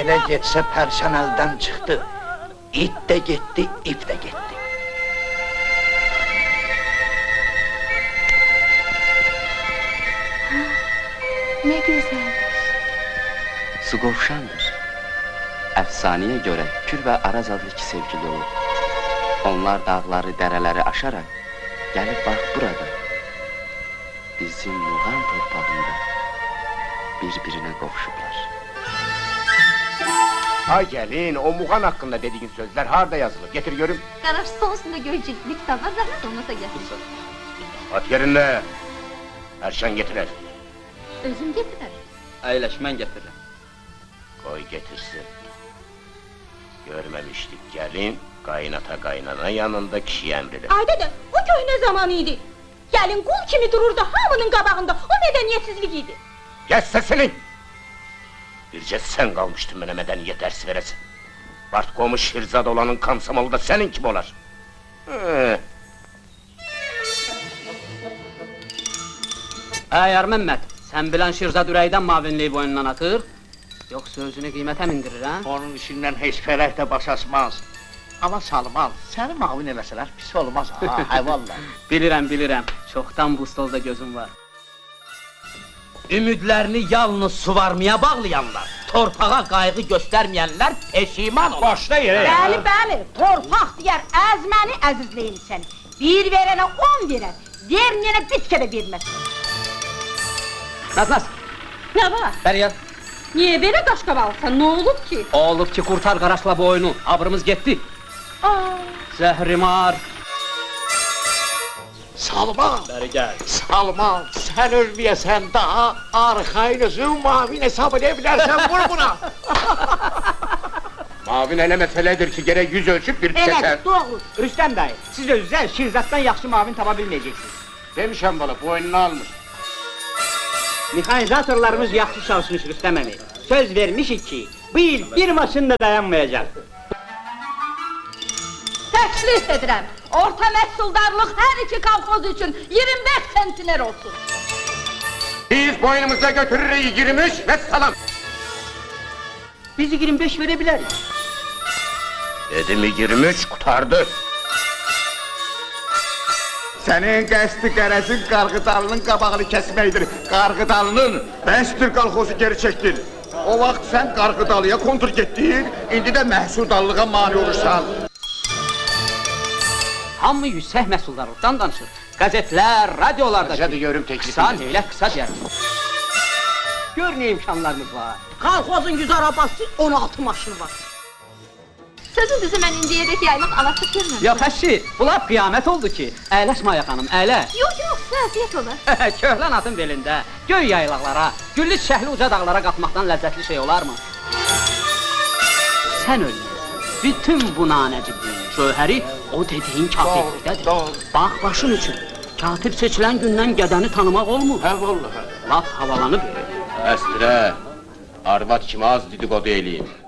Elə getsə pərşan əldən çıxdı. İt də getdi, ip də getdi. Ne güzeldir. Su qovşandır. Əfsanəyə görə Kür və Araz adlı iki sevgili olub. Onlar dağları, dərələri aşaraq gəlib bax burada. Bizim Muğan torpağında bir-birinə qovuşublar. Ay gelin, o Muğan hakkında dediğin sözler harda yazılır? Getir görüm. Qaraj son üstündə göy ciltli kitab var, zəhmət olmasa gətir. At yerinde. Erşen getirer. Özüm getirərəm. Əyləş, mən gətirirəm. Koy getirsin. Görmemiştik gelin, kaynata kaynana yanında kişi emridir. Ay dede, o köy ne zamanıydı? Gelin kul kimi dururdu hamının qabağında, o medeniyetsizlik idi. Kes sesini! Birce sen kalmıştın bana medeniyet dersi veresin. Bart komuş Şirzad olanın kamsamalı da senin kim olar? Əgər Məmməd, sən bilən Şirzad ürəkdən mavinliyi boynundan atır, yoxsa özünü qiymətə mindirir, hə? Onun işindən heç fərək də baş açmaz. Ama Salman, səni mavin eləsələr pis olmaz ha, hay vallahi. Bilirəm, çoxdan bu stolda gözüm var. Ümidlərini yalnız suvarmaya bağlayanlar, torpağa qayğı göstərməyənlər peşiman olur. Başda yerə. Bəli, bəli, torpaq deyər, əzməni əzizləyin səni. Bir verənə 10 verər, verməyənə bitke də verməz. Naz, Ne var? bəri gəl. Niye böyle qaşqabalısan, ne olub ki? Olub ki, qurtar qaraşla bu oyunu, abrımız getdi. Zəhrimar. Salman, Bəri gəl. Salman, sen ölmeyesen daha arxayınızı mavin hesab edebilirsen vur buna. Mavin elə meseledir ki gerek yüz ölçüp bir keser. Evet, doğru. Rüstəm dayı, siz özünüzə Şirzaddan yaxşı mavin tapa bilməyəcəksiniz. Demişəm bana bu oyununu almış. Mexanizatorlarımız yaxşı çalışmış Rüstəm əmi. Söz vermişik ki, bu il bir maşın da dayanmayacaq. Təklif edirəm, orta məhsuldarlıq hər iki kolxoz üçün 25 sentiner olsun. Biz boynumuza götürürüz 23 ve salam. Biz 25 verebiliriz. Dedi mi 23 kurtardı. Senin qəsdi qərəzin Qarğıdalının qabağını kesməkdir. Qarğıdalının Bəstir kolxozu geri çəkdir. O vaxt sen Qarğıdalıya kontur getdin, indi də məhsuldallığa mani olursan. Hamı yüksək məhsuldarlıqdan danışır. Qəzetlər, radiolarda... Hadi görüm teklifi. Qısa, neylək qısa deyərim. Gör nə imkanlarımız var. Kolxozun 100 arabası, 16 maşını var. Sözün düzü mən indiyədək yaylıq alasıq görməmişəm. Yox, əşi, bu lap qiyamət oldu ki. Əyləş Maya xanım, əyləş. Yox, əziyyət olar. Köhlən atın belində, göy yaylaqlara, güllü çiçəkli uca dağlara qalxmaqdan ləzzətli şey olarmı? Sən ölməyəsən, bütün bu nanəcibliyin şöhəri o dediyin katiblikdədir. Bax, başın üçün, katib seçilən gündən qədəni tanımaq olmur. Hə vallahi. Lap havalanıb. Əstrə, arvad kimi az dedikodu eləyim.